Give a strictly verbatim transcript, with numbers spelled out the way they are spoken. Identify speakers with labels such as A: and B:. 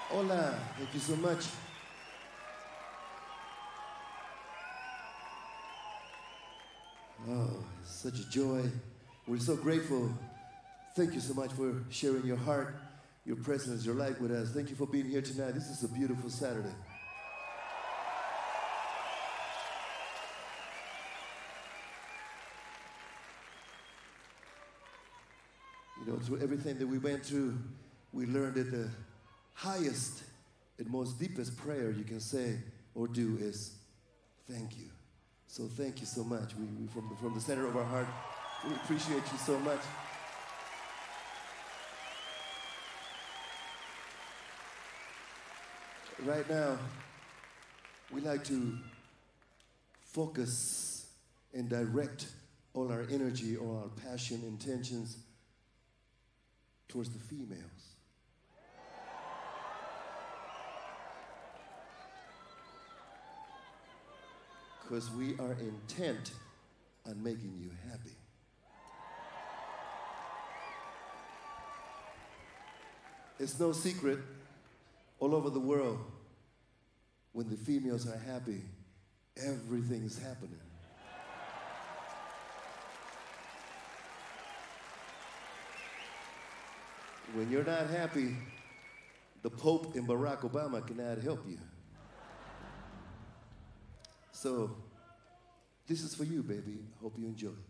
A: Hola, thank you so much. Oh, it's such a joy. We're so grateful. Thank you so much for sharing your heart, your presence, your life with us. Thank you for being here tonight. This is a beautiful Saturday. You know, through everything that we went through, we learned that the highest and most deepest prayer you can say or do is thank you. So thank you so much. We, we from, the, from the center of our heart, we appreciate you so much. Right now, we like to focus and direct all our energy, all our passion, intentions towards the females. Because we are intent on making you happy. It's no secret, all over the world, when the females are happy, everything is happening. When you're not happy, the Pope and Barack Obama cannot help you. So, this is for you, baby. Hope you enjoy.